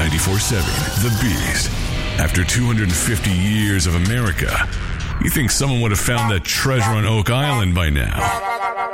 94.7 The Beast. After 250 years of America, you think someone would have found that treasure on Oak Island by now.